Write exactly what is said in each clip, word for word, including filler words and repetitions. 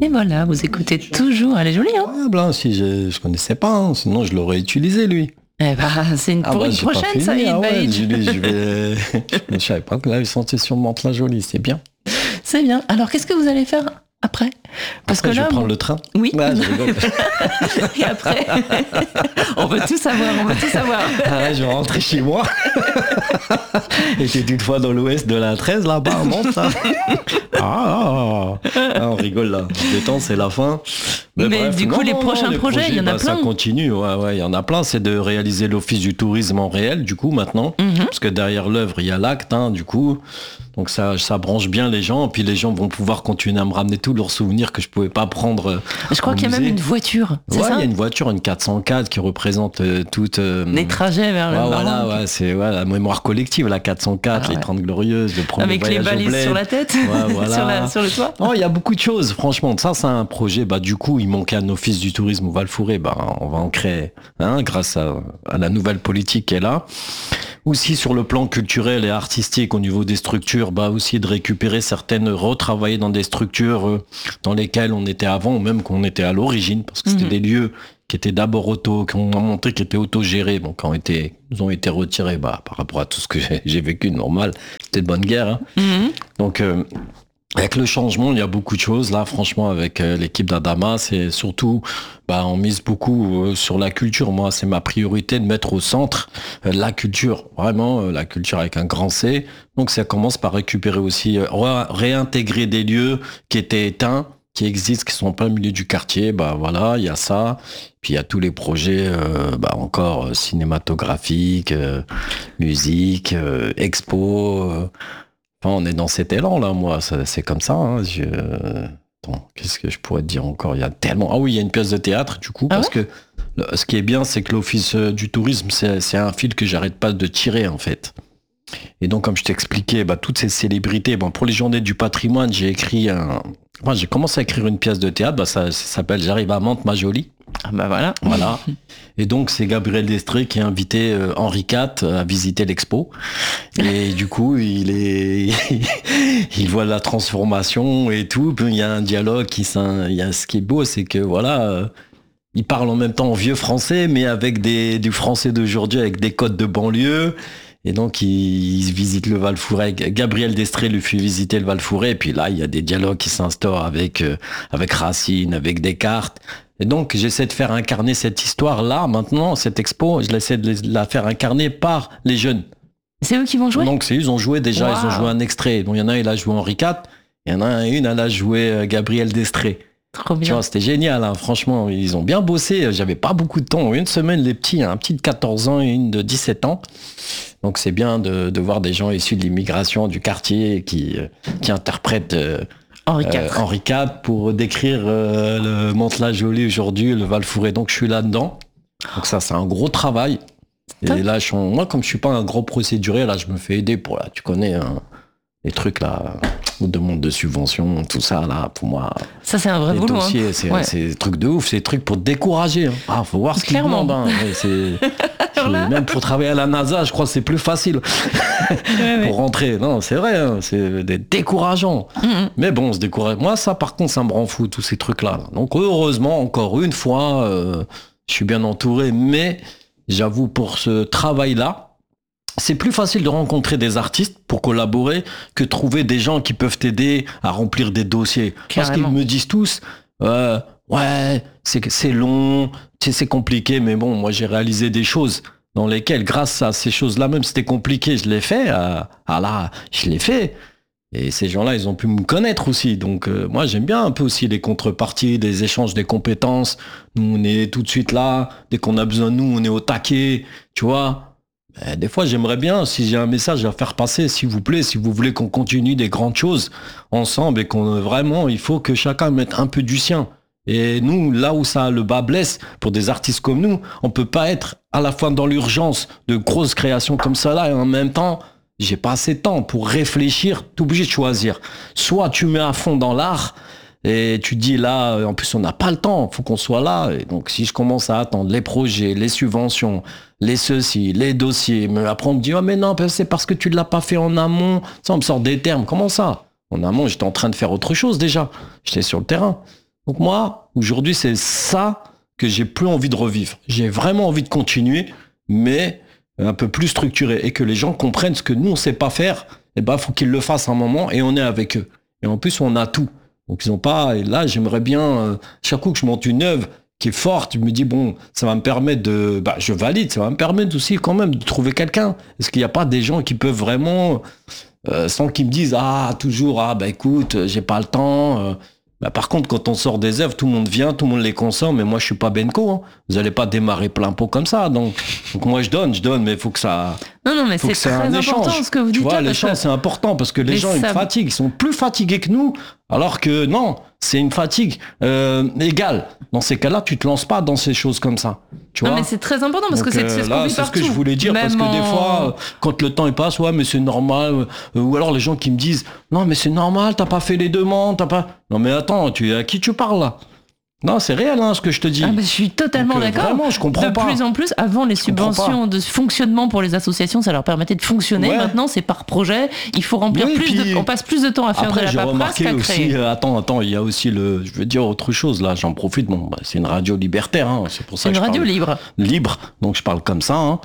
Et voilà, vous écoutez toujours. Elle est jolie, hein? Ouais, blanc, si je, je connaissais pas, hein, sinon je l'aurais utilisé, lui. Eh ben, c'est une, Ah pour bah, une j'ai pas prochaine, fini, ça, ah ouais, Baïd. je, je vais... je savais pas que la sensation de Mantes la Jolie, c'est bien. C'est bien. Alors, qu'est-ce que vous allez faire après? Parce Après, que je là, vais prendre vous- le train. Oui. Ouais, je rigole. Et après, on veut tout savoir, on veut tout savoir. Ah ouais, je vais rentrer chez moi. Et c'est une fois dans l'ouest de la treize, là-bas, à Mantes, ça. Ah, ah, ah, on rigole, là. Le temps, c'est la fin. Mais du coup, les prochains projets, il y en a bah, plein. Ça continue, ouais, ouais, il y en a plein. C'est de réaliser l'office du tourisme en réel, du coup, maintenant. Mhm. Parce que derrière l'œuvre, il y a l'acte, hein, du coup. Donc ça, ça branche bien les gens. Puis les gens vont pouvoir continuer à me ramener tous leurs souvenirs que je pouvais pas prendre. euh, Je crois au qu'il y a même musée. une voiture, c'est Ouais, il ça? y a une voiture, une quatre cent quatre qui représente euh, toute... euh, Des trajets vers le ouais, voilà, Maroc. ouais, c'est ouais, la mémoire collective, la quatre cent quatre, Ah les ouais. trente glorieuses, le premier Avec les voyage au balises bled. sur la tête, Ouais, voilà. sur, la- sur le toit. Non, il y a beaucoup de choses, franchement. Ça, c'est un projet. Bah, du coup, il manquait un office du tourisme au Val-Fouré. Bah, on va en créer un grâce à, à la nouvelle politique qui est là. Aussi, sur le plan culturel et artistique, au niveau des structures, bah, aussi de récupérer certaines, retravailler dans des structures euh, dans lesquelles on était avant, ou même qu'on était à l'origine, parce que c'était Mhm. des lieux qui étaient d'abord auto, qu'on a montré qui étaient autogérés, donc qui ont été, nous ont été retirés, bah, par rapport à tout ce que j'ai, j'ai vécu, normal. C'était de bonne guerre, hein. Mhm. Donc, euh, avec le changement, il y a beaucoup de choses. Là, franchement, avec euh, l'équipe d'Adama, c'est surtout, bah, on mise beaucoup euh, sur la culture. Moi, c'est ma priorité de mettre au centre euh, la culture. Vraiment, euh, la culture avec un grand C. Donc, ça commence par récupérer aussi, euh, ré- réintégrer des lieux qui étaient éteints, qui existent, qui sont en plein milieu du quartier. Bah, voilà, il y a ça. Puis, il y a tous les projets, euh, bah, encore euh, cinématographiques, euh, musique, euh, expo. euh, Enfin, on est dans cet élan là, moi, ça- c'est comme ça. Hein. Je... Attends, qu'est-ce que je pourrais te dire encore? Il y a tellement. Ah oui, il y a une pièce de théâtre du coup, Ah parce que le- ce qui est bien, c'est que l'office euh, du tourisme, c'est c'est un fil que j'arrête pas de tirer en fait. Et donc, comme je t'expliquais, bah, toutes ces célébrités, bon, pour les journées du patrimoine, j'ai écrit un. Enfin, j'ai commencé à écrire une pièce de théâtre, bah, ça, ça s'appelle J'arrive à Mantes, ma jolie. Ah bah voilà. Voilà. Et donc, c'est Gabriel Destré qui a invité euh, Henri quatre à visiter l'expo. Et du coup, il est, il voit la transformation et tout. Puis il y a un dialogue qui, s'in- il y a ce qui est beau, c'est que voilà, euh, il parle en même temps en vieux français, mais avec des, du français d'aujourd'hui, avec des codes de banlieue. Et donc, il, il visite le Val-Fouré. Gabriel Destré lui fait visiter le Val-Fouré. Et puis là, il y a des dialogues qui s'instaurent avec, euh, avec Racine, avec Descartes. Et donc, j'essaie de faire incarner cette histoire-là, maintenant, cette expo, je l'essaie de les- la faire incarner par les jeunes. C'est eux qui vont jouer? Donc, c'est, ils ont joué déjà, ils ont Waouh. joué un extrait. Donc, il y en a un, il a joué Henri quatre. Il y en a un, une, elle a joué euh, Gabriel Destré. Trop Tu bien. vois, c'était génial, hein. Franchement, ils ont bien bossé. J'avais pas beaucoup de temps. Une semaine, les petits, un petit de quatorze ans et une de dix-sept ans. Donc, c'est bien de, de voir des gens issus de l'immigration du quartier qui, euh, qui interprètent euh, Henri euh, quatre. Henri quatre pour décrire euh, le Mantes-la-Jolie aujourd'hui, le Val-Fouré. Donc, je suis là-dedans. Donc, ça, c'est un gros travail. Et Top. là, je suis en- moi, comme je suis pas un gros procédurier, là, je me fais aider pour, là, tu connais, hein, les trucs, là, on demande de subventions, tout ça, là, pour moi. Ça, c'est un vrai Les boulot. hein. dossiers, c'est, Ouais. c'est des trucs de ouf, c'est des trucs pour te décourager. Hein. Ah, faut voir ce qu'ils Clairement. demandent. Hein. Ouais, c'est, c'est- même pour travailler à la NASA, je crois que c'est plus facile Ouais, ouais. pour rentrer. Non, c'est vrai, hein, c'est des décourageants. Mhm. Mais bon, on se décourage. Moi, ça, par contre, ça me rend fou, tous ces trucs-là. Donc, heureusement, encore une fois, euh, je suis bien entouré. Mais j'avoue, pour ce travail-là, c'est plus facile de rencontrer des artistes pour collaborer que trouver des gens qui peuvent t'aider à remplir des dossiers. Parce Carrément. qu'ils me disent tous, euh, ouais, c'est que c'est long, tu sais, c'est compliqué, mais bon, moi j'ai réalisé des choses dans lesquelles, grâce à ces choses-là, même si c'était compliqué, je l'ai fait. Ah, ah là, je l'ai fait. Et ces gens-là, ils ont pu me connaître aussi. Donc, euh, moi, j'aime bien un peu aussi les contreparties, des échanges des compétences. Nous, on est tout de suite là. Dès qu'on a besoin de nous, on est au taquet. Tu vois? Ben, des fois, j'aimerais bien, si j'ai un message à faire passer, s'il vous plaît, si vous voulez qu'on continue des grandes choses ensemble et qu'on vraiment, il faut que chacun mette un peu du sien. Et nous, là où ça le bas blesse, pour des artistes comme nous, on peut pas être à la fois dans l'urgence de grosses créations comme ça là et en même temps, j'ai pas assez de temps pour réfléchir. T'es obligé de choisir. Soit tu mets à fond dans l'art et tu dis là, en plus on n'a pas le temps, faut qu'on soit là. Et donc si je commence à attendre les projets, les subventions, les ceci, les dossiers, mais après on me dit oh mais non, c'est parce que tu l'as pas fait en amont. Ça on me sort des termes. Comment ça? En amont, j'étais en train de faire autre chose déjà. J'étais sur le terrain. Donc moi, aujourd'hui, c'est ça que j'ai plus envie de revivre. J'ai vraiment envie de continuer, mais un peu plus structuré, et que les gens comprennent ce que nous, on sait pas faire. Et ben, faut qu'ils le fassent un moment, et on est avec eux. Et en plus, on a tout. Donc ils ont pas. Et là, j'aimerais bien, euh, chaque coup que je monte une œuvre qui est forte, je me dis bon, ça va me permettre de, bah, je valide, ça va me permettre aussi quand même de trouver quelqu'un. Est-ce qu'il n'y a pas des gens qui peuvent vraiment, euh, sans qu'ils me disent ah toujours ah bah écoute, j'ai pas le temps. Euh, bah, par contre, quand on sort des œuvres, tout le monde vient, tout le monde les consomme, mais moi je suis pas Benko. Hein. Vous allez pas démarrer plein pot comme ça. Donc, donc moi je donne, je donne, mais il faut que ça. Non, non, mais c'est très important échange. ce que vous dites. Tu vois, là, l'échange, que... c'est important parce que les, les gens, ça... ils fatiguent. Ils sont plus fatigués que nous, alors que non, c'est une fatigue euh, égale. Dans ces cas-là, tu te lances pas dans ces choses comme ça. Tu non, vois mais c'est très important parce donc, que c'est, c'est ce là, qu'on vit c'est partout. ce que je voulais dire. Même parce que en... des fois, quand le temps il passe, ouais, mais c'est normal. Euh, ou alors les gens qui me disent, non, mais c'est normal, t'as pas fait les demandes, t'as pas. Non, mais attends, tu, à qui tu parles là? Non, c'est réel hein, ce que je te dis. Ah, mais je suis totalement donc, euh, d'accord. Vraiment, je comprends de pas. De plus en plus, avant les je subventions de fonctionnement pour les associations, ça leur permettait de fonctionner. Ouais. Maintenant, c'est par projet. Il faut remplir oui, plus de. On passe plus de temps à faire après, de la paperasse qu'à aussi, créer. Euh, attends, attends, il y a aussi le. Je veux dire autre chose là. J'en profite. Bon, bah, c'est une radio libertaire. Hein, c'est pour ça. C'est une que je radio parle libre. Libre. Donc je parle comme ça. Hein.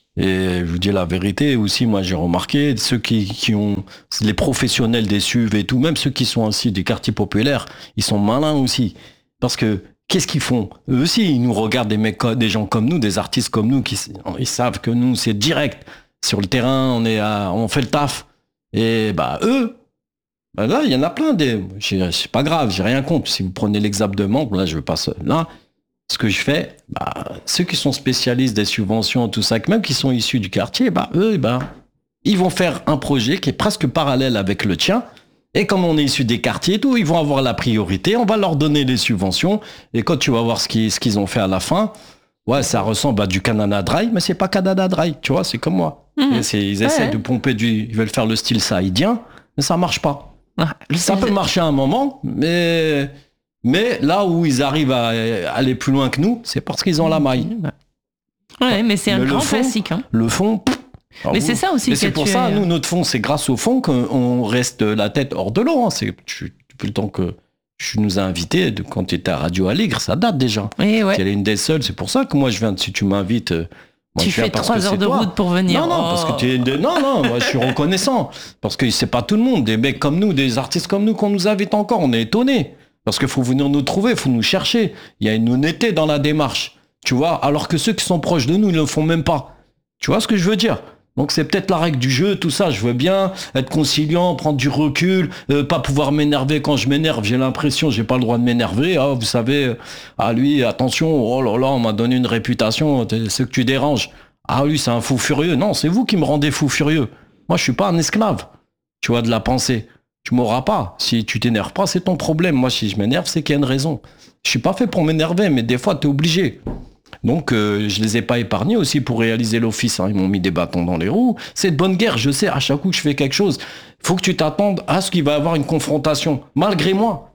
Et je vous dis la vérité aussi, moi j'ai remarqué, ceux qui, qui ont, les professionnels des S U V et tout, même ceux qui sont aussi des quartiers populaires, ils sont malins aussi. Parce que, qu'est-ce qu'ils font? Eux aussi, ils nous regardent des mecs, des gens comme nous, des artistes comme nous, qui ils savent que nous, c'est direct. Sur le terrain, on est à, on fait le taf. Et bah eux, bah là, il y en a plein des. C'est pas grave, j'ai rien contre. Si vous prenez l'exemple de Mende, là, je veux pas là. Ce que je fais, bah, ceux qui sont spécialistes des subventions, tout ça, même qui sont issus du quartier, bah eux, bah, ils vont faire un projet qui est presque parallèle avec le tien. Et comme on est issu des quartiers et tout, ils vont avoir la priorité, on va leur donner les subventions. Et quand tu vas voir ce qu'ils, ce qu'ils ont fait à la fin, ouais, ça ressemble à du Canada Dry, mais c'est pas Canada Dry, tu vois, c'est comme moi. Mmh. Et c'est, ils ouais. essaient de pomper du, ils veulent faire le style saïdien, mais ça marche pas. Ah, ça peut marcher à un moment, mais, mais là où ils arrivent à aller plus loin que nous, c'est parce qu'ils ont la maille. Ouais, mais c'est un grand fond, classique. Hein. Le fond, pff, mais c'est ça aussi. Mais c'est pour ça, nous, notre fond, c'est grâce au fond qu'on reste la tête hors de l'eau. Hein. C'est depuis le temps que tu nous as invités, de, quand tu étais à Radio Aligre, ça date déjà. Et ouais. Tu es une des seules. C'est pour ça que moi, je viens. Si tu m'invites, moi, tu je fais trois heures de toi. route pour venir. Non, non, oh. parce que tu es. De... Non, non, moi, je suis reconnaissant. Parce que c'est pas tout le monde, des mecs comme nous, des artistes comme nous, qu'on nous invite encore. On est étonnés. Parce qu'il faut venir nous trouver, il faut nous chercher. Il y a une honnêteté dans la démarche. Tu vois, alors que ceux qui sont proches de nous, ils ne le font même pas. Tu vois ce que je veux dire? Donc c'est peut-être la règle du jeu, tout ça. Je veux bien être conciliant, prendre du recul, euh, pas pouvoir m'énerver quand je m'énerve. J'ai l'impression, j'ai pas le droit de m'énerver. Ah, vous savez, ah lui, attention, oh là là, on m'a donné une réputation. C'est que tu déranges. Ah lui, c'est un fou furieux. Non, c'est vous qui me rendez fou furieux. Moi, je suis pas un esclave. Tu vois, de la pensée. Tu m'auras pas. Si tu t'énerves pas, c'est ton problème. Moi, si je m'énerve, c'est qu'il y a une raison. Je suis pas fait pour m'énerver, mais des fois, t'es obligé. Donc, euh, je les ai pas épargnés aussi pour réaliser l'office. Hein. Ils m'ont mis des bâtons dans les roues. C'est de bonne guerre. Je sais, à chaque coup que je fais quelque chose, faut que tu t'attendes à ce qu'il va y avoir une confrontation, malgré moi.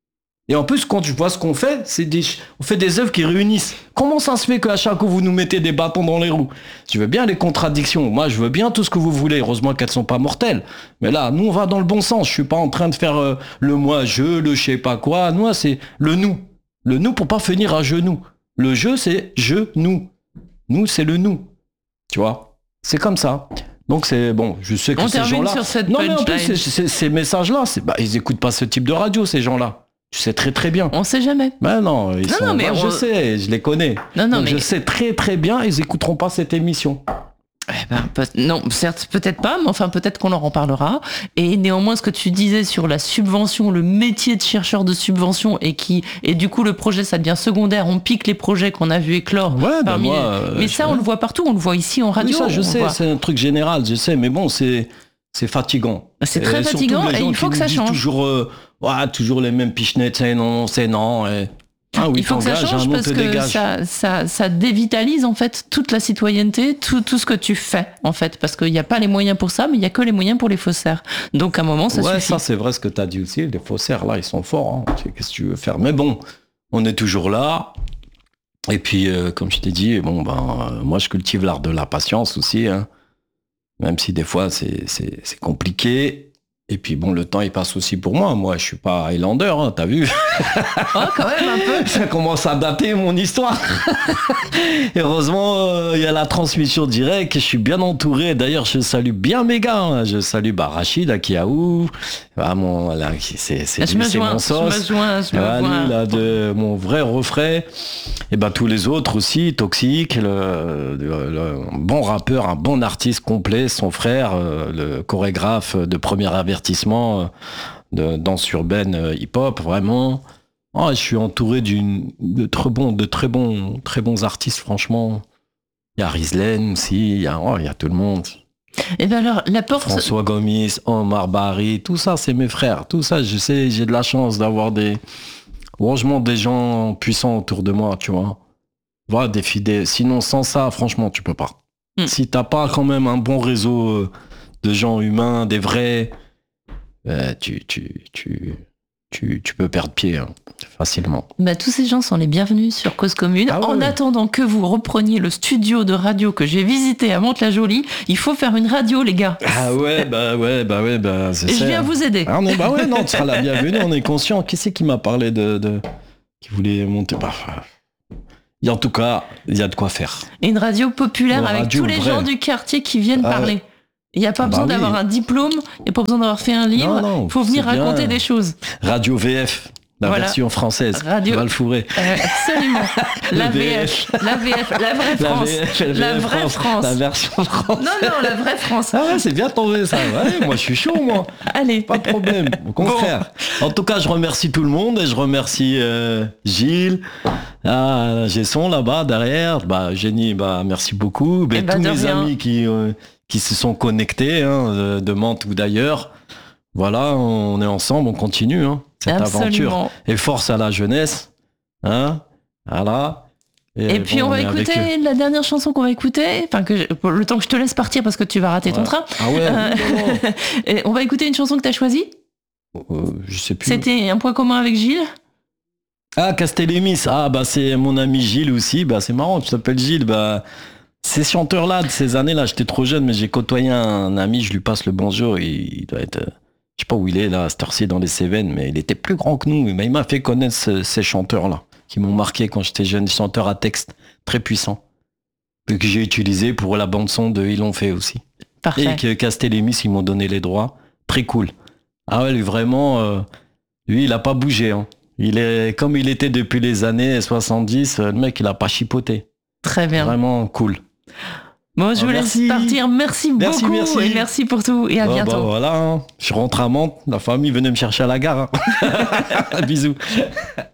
Et en plus, quand je vois ce qu'on fait, c'est des, on fait des œuvres qui réunissent. Comment ça se fait qu'à chaque coup, vous nous mettez des bâtons dans les roues? Je veux bien les contradictions. Moi, je veux bien tout ce que vous voulez. Heureusement qu'elles sont pas mortelles. Mais là, nous, on va dans le bon sens. Je suis pas en train de faire euh, le moi-je, le je sais pas quoi. Nous, c'est le nous. Le nous pour pas finir à genoux. Le jeu, c'est je, nous. Nous, c'est le nous. Tu vois? C'est comme ça. Donc, c'est bon, je sais que on ces gens-là. Sur cette non, mais en plus, c'est, c'est, ces messages-là, c'est, bah, ils écoutent pas ce type de radio, ces gens-là. Tu sais très, très bien. On sait jamais. Ben non, ils non, sont. Non, mais bah, on... Je sais, je les connais. Non, non, Donc, mais... je sais très, très bien, ils écouteront pas cette émission. Eh ben, peut- non, certes, peut-être pas, mais enfin, peut-être qu'on leur en parlera. Et néanmoins, ce que tu disais sur la subvention, le métier de chercheur de subvention, et qui, et du coup, le projet, ça devient secondaire. On pique les projets qu'on a vu éclore. Ouais, parmi bah moi, les... euh, Mais ça, je... on le voit partout. On le voit ici en radio. Oui, ça, je on sais, voit... c'est un truc général, je sais, mais bon, c'est, c'est fatigant. C'est très et fatigant, et il faut que ça change. Toujours, euh, ouais, toujours les mêmes pichenettes, c'est non, c'est non. Et... Ah oui, il faut que ça change parce que ça, ça, ça dévitalise en fait toute la citoyenneté, tout, tout ce que tu fais en fait, parce qu'il n'y a pas les moyens pour ça, mais il n'y a que les moyens pour les faussaires. Donc à un moment, ça ouais, suffit. Ouais, ça c'est vrai ce que tu as dit aussi, les faussaires là, ils sont forts, hein. Qu'est-ce que tu veux faire? Mais bon, on est toujours là. Et puis, euh, comme je t'ai dit, bon, ben, euh, moi je cultive l'art de la patience aussi, hein. Même si des fois c'est, c'est, c'est compliqué. Et puis bon, le temps il passe aussi pour moi. Moi, je suis pas Highlander, hein, t'as vu? Oh, quand même un peu. Ça commence à dater mon histoire. Et heureusement, il euh, y a la transmission directe. Je suis bien entouré. D'ailleurs, je salue bien mes gars. Hein. Je salue bah, Rachid, Akiaou. Ah, mon, là, c'est, c'est, je me c'est joins, mon sauce. Je me joins, je me voilà, joins. Lui, là, de mon vrai refrain. Et ben tous les autres aussi, Toxique, le, le, le bon rappeur, un bon artiste complet, son frère, euh, le chorégraphe de premier avertissement euh, de danse urbaine euh, hip-hop, vraiment. Oh, je suis entouré d'une, de très bons, de très bons, très bons artistes, franchement. Il y a Rizlen aussi, il y a, oh, il y a tout le monde. Et ben alors, la porte... François Gomis, Omar Bari, tout ça, c'est mes frères. Tout ça, je sais, j'ai de la chance d'avoir des, franchement, des gens puissants autour de moi, tu vois. Voilà, des fidèles. Sinon, sans ça, franchement, tu peux pas. Mm. Si t'as pas quand même un bon réseau de gens humains, des vrais, euh, tu, tu, tu, tu, tu peux perdre pied hein, facilement. Bah, tous ces gens sont les bienvenus sur Cause Commune. Ah ouais. En attendant que vous repreniez le studio de radio que j'ai visité à Mantes-la-Jolie, il faut faire une radio, les gars. Ah ouais, bah ouais, bah ouais, bah c'est ça. Et je viens vous aider. Ah, on est, bah ouais, non, tu seras la bienvenue, on est conscient. Qui c'est qui m'a parlé de, de... qui voulait monter bah, et en tout cas, il y a de quoi faire. Et une radio populaire une avec radio tous les vraie. gens du quartier qui viennent ah, parler. Il n'y a pas bah besoin oui. d'avoir un diplôme, il n'y a pas besoin d'avoir fait un livre, il faut venir raconter des choses. Radio V F, la voilà. version française, Radio... Val Fouré. Euh, absolument. La V F, la V F, la vraie France. La, V F, la, la vraie France. France. La version France. Non, non, la vraie France. Ah ouais, c'est bien tombé ça. Ouais, moi, je suis chaud, moi. Allez. Pas de problème, au contraire. Bon. En tout cas, je remercie tout le monde et je remercie euh, Gilles. Ah, j'ai son là-bas, derrière. Bah, Génie, bah, merci beaucoup. Bah, bah, tous mes rien. amis qui... Euh, qui se sont connectés hein, de Mantes ou d'ailleurs. Voilà, on est ensemble, on continue hein, cette Absolument. aventure. Et force à la jeunesse. Hein, voilà. Et, Et puis bon, on va on écouter la dernière chanson qu'on va écouter, enfin que je, le temps que je te laisse partir parce que tu vas rater ouais. ton train. Ah ouais. Euh, non, non. Et on va écouter une chanson que tu as choisie. Euh, je sais plus. C'était un point commun avec Gilles. Ah, Castellémis. Ah bah c'est mon ami Gilles aussi. Bah c'est marrant, tu t'appelles Gilles. Bah ces chanteurs-là de ces années-là, j'étais trop jeune, mais j'ai côtoyé un ami, je lui passe le bonjour, il, il doit être, je sais pas où il est là, à cette heure-ci dans les Cévennes, mais il était plus grand que nous. Mais il m'a fait connaître ce, ces chanteurs-là, qui m'ont marqué quand j'étais jeune, chanteurs à texte très puissants, que j'ai utilisé pour la bande-son de Ils l'ont fait aussi. Parfait. Et que Castellémis, ils m'ont donné les droits. Très cool. Ah ouais, lui, vraiment, euh, lui, il a pas bougé. Hein. Il est comme il était depuis les années soixante-dix, le mec, il a pas chipoté. Très bien. Vraiment cool. Bon, je oh, vous merci. laisse partir. Merci, merci beaucoup merci. Et merci pour tout. Et à bah, bientôt. Bah, voilà, hein. Je rentre à Mantes. La famille venait me chercher à la gare. Hein. Bisous.